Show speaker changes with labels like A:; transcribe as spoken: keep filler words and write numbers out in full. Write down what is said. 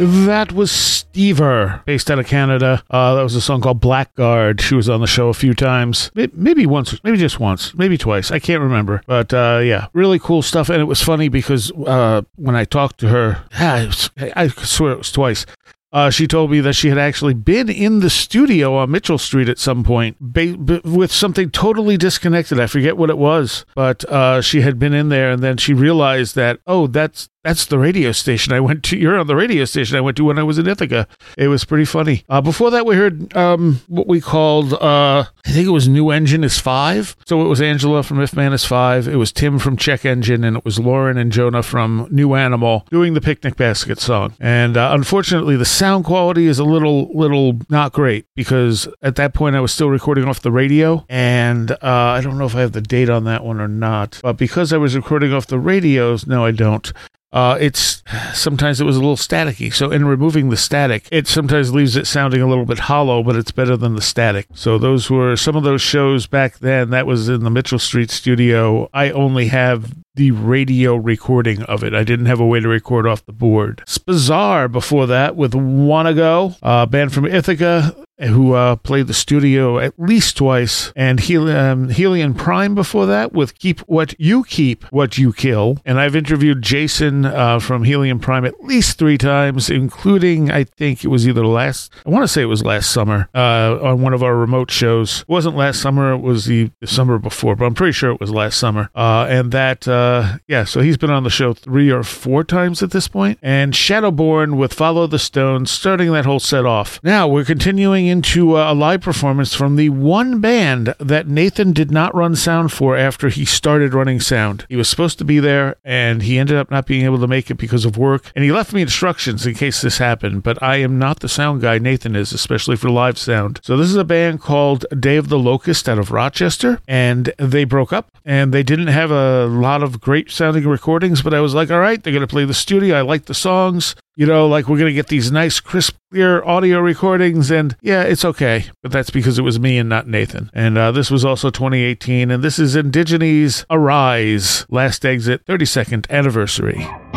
A: That was Stever, based out of Canada. Uh, that was a song called Blackguard. She was on the show a few times. Maybe once, maybe just once, maybe twice. I can't remember. But uh, yeah, really cool stuff. And it was funny because uh, when I talked to her, I swear it was twice. Uh, she told me that she had actually been in the studio on Mitchell Street at some point ba- b- with something totally disconnected. I forget what it was, but uh, she had been in there, and then she realized that, oh, that's that's the radio station I went to. You're on the radio station I went to when I was in Ithaca. It was pretty funny. Uh, before that, we heard um, what we called, uh, I think it was New Engine is Five. So it was Angela from If Man is Five. It was Tim from Check Engine, and it was Lauren and Jonah from New Animal doing the Picnic Basket song. And uh, unfortunately, the sound quality is a little, little not great because at that point I was still recording off the radio, and uh, I don't know if I have the date on that one or not. But because I was recording off the radios, no, I don't. Uh, it's sometimes it was a little staticky. So in removing the static, it sometimes leaves it sounding a little bit hollow, but it's better than the static. So those were some of those shows back then. That was in the Mitchell Street studio. I only have the radio recording of it. I didn't have a way to record off the board. Spazar before that with Wanna Go, a band from Ithaca who uh, played the studio at least twice, and Hel- um, Helion Prime before that with Keep What You Keep, What You Kill. And I've interviewed Jason uh, from Helion Prime at least three times, including, I think it was either last, I want to say it was last summer, uh, on one of our remote shows. It wasn't last summer, it was the, the summer before, but I'm pretty sure it was last summer. Uh, and that, uh, yeah, so he's been on the show three or four times at this point. And Shadowborn with Follow the Stones, starting that whole set off. Now, we're continuing into uh, a live performance from the one band that Nathan did not run sound for after he started running sound. He was supposed to be there, and he ended up not being able to make it because of work, and he left me instructions in case this happened, but I am not the sound guy. Nathan is, especially for live sound. So this is a band called Day of the Locust out of Rochester, and they broke up, and they didn't have a lot of great sounding recordings, but I was like, all right, they're going to play the studio. I like the songs. You know, like we're going to get these nice, crisp, clear audio recordings, and yeah, it's okay. But that's because it was me and not Nathan. And uh, this was also twenty eighteen, and this is Indigenes Arise, Last Exit, thirty-second anniversary.